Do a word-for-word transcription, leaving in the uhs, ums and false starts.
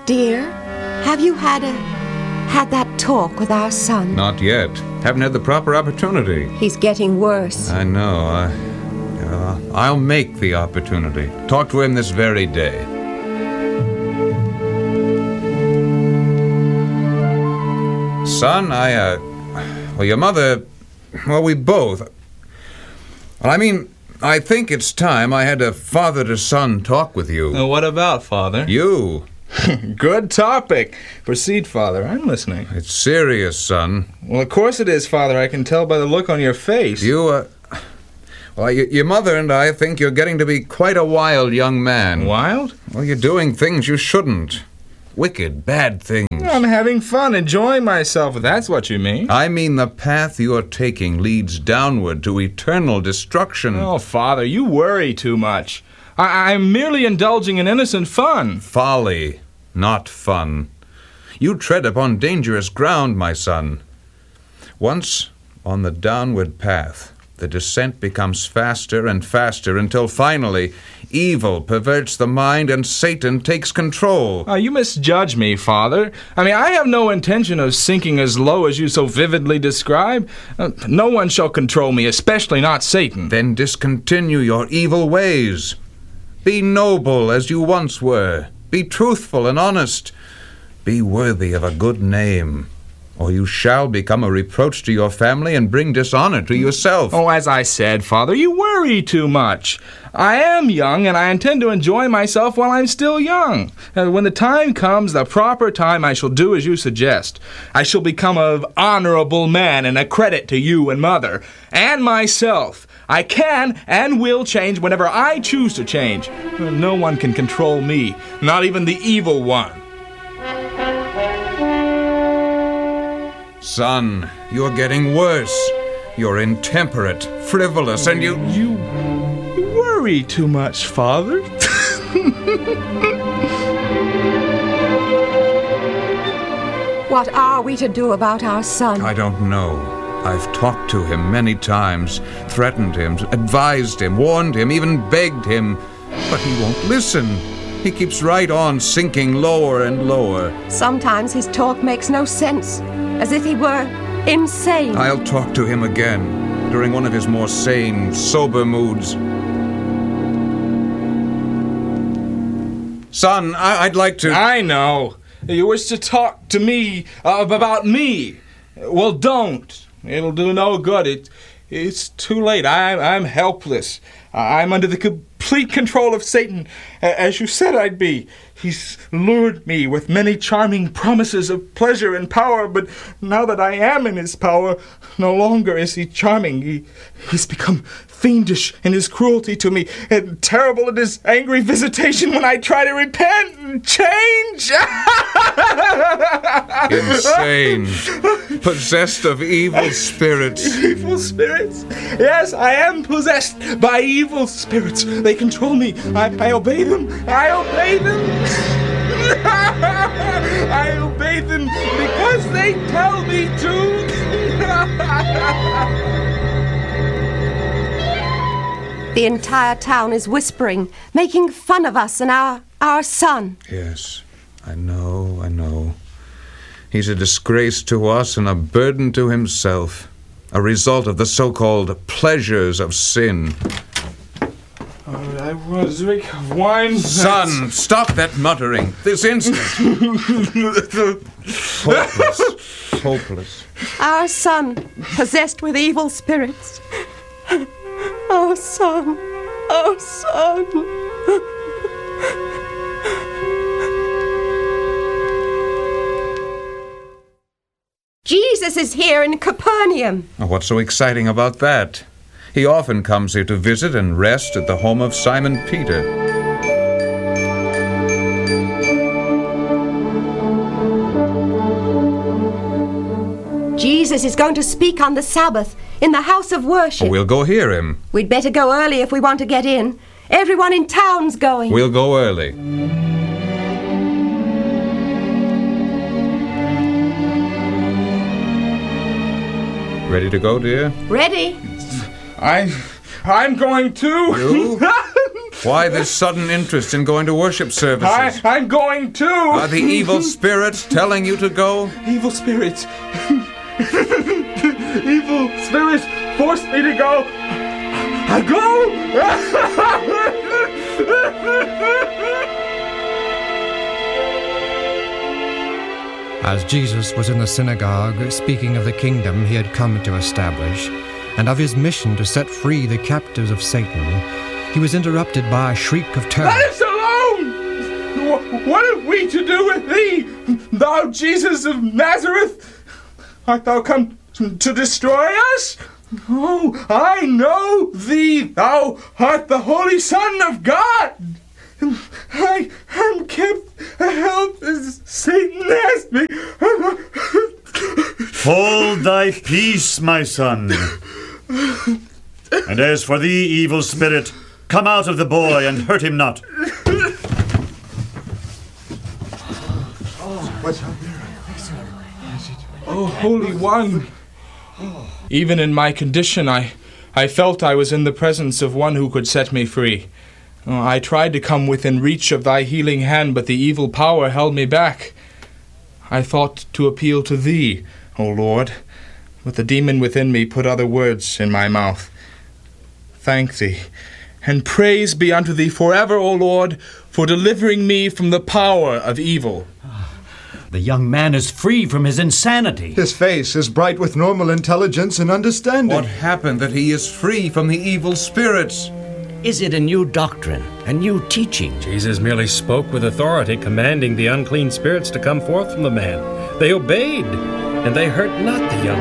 Dear, have you had a... had that talk with our son? Not yet. Haven't had the proper opportunity. He's getting worse. I know. I, uh, I'll make the opportunity. Talk to him this very day. Son, I, uh... Well, your mother... Well, we both... Well, I mean, I think it's time I had a father-to-son talk with you. Uh, what about, Father? You. Good topic. Proceed, Father. I'm listening. It's serious, son. Well, of course it is, Father. I can tell by the look on your face. You, uh... Well, y- your mother and I think you're getting to be quite a wild young man. Wild? Well, you're doing things you shouldn't. Wicked, bad things. I'm having fun, enjoying myself, if that's what you mean. I mean the path you're taking leads downward to eternal destruction. Oh, Father, you worry too much. I- I'm merely indulging in innocent fun. Folly, not fun. You tread upon dangerous ground, my son. Once on the downward path, the descent becomes faster and faster until finally evil perverts the mind and Satan takes control. Oh, you misjudge me, Father. I mean, I have no intention of sinking as low as you so vividly describe. Uh, no one shall control me, especially not Satan. Then discontinue your evil ways. Be noble as you once were. Be truthful and honest. Be worthy of a good name, or you shall become a reproach to your family and bring dishonor to yourself. Oh, as I said, Father, you worry too much. I am young, and I intend to enjoy myself while I'm still young. Uh, when the time comes, the proper time, I shall do as you suggest. I shall become an honorable man and a credit to you and Mother, and myself. I can and will change whenever I choose to change. Uh, no one can control me, not even the evil one. Son, you're getting worse. You're intemperate, frivolous, and you... You worry too much, Father. What are we to do about our son? I don't know. I've talked to him many times, threatened him, advised him, warned him, even begged him, but he won't listen. He keeps right on sinking lower and lower. Sometimes his talk makes no sense, as if he were insane. I'll talk to him again, during one of his more sane, sober moods. Son, I- I'd like to... I know. You wish to talk to me uh, about me. Well, don't. It'll do no good. It, it's too late. I, I'm helpless. I'm under the complete control of Satan, as you said I'd be. He's lured me with many charming promises of pleasure and power, but now that I am in his power, no longer is he charming. He, he's become fiendish in his cruelty to me, and terrible in his angry visitation when I try to repent and change. Insane. Possessed of evil spirits. Evil spirits? Yes, I am possessed by evil spirits. They control me. I, I obey them. I obey them. I obey them because they tell me to. The entire town is whispering, making fun of us and our, our son. Yes, I know, I know. He's a disgrace to us and a burden to himself, a result of the so-called pleasures of sin. Oh, I was drink of wine. Son, stop that muttering this instant. Hopeless, hopeless. Our son, possessed with evil spirits. Our son, our son. Jesus is here in Capernaum. Oh, what's so exciting about that? He often comes here to visit and rest at the home of Simon Peter. Jesus is going to speak on the Sabbath in the house of worship. Oh, we'll go hear him. We'd better go early if we want to get in. Everyone in town's going. We'll go early. Ready to go, dear? Ready? I, I'm going too. You? Why this sudden interest in going to worship services? I, I'm going too. Are the evil spirits telling you to go? Evil spirits. Evil spirits forced me to go. I go. As Jesus was in the synagogue, speaking of the kingdom he had come to establish, and of his mission to set free the captives of Satan, he was interrupted by a shriek of terror. Let us alone! What have we to do with thee, thou Jesus of Nazareth? Art thou come to destroy us? Oh, I know thee, thou art the Holy Son of God. I am kept held as Satan asked me. Hold thy peace, my son. And as for thee, evil spirit, come out of the boy and hurt him not. Oh, Holy One. Even in my condition, I, I felt I was in the presence of one who could set me free. I tried to come within reach of thy healing hand, but the evil power held me back. I thought to appeal to thee, O Lord, but the demon within me put other words in my mouth. Thank thee, and praise be unto thee forever, O Lord, for delivering me from the power of evil. The young man is free from his insanity. His face is bright with normal intelligence and understanding. What happened that he is free from the evil spirits? Is it a new doctrine, a new teaching? Jesus merely spoke with authority, commanding the unclean spirits to come forth from the man. They obeyed, and they hurt not the young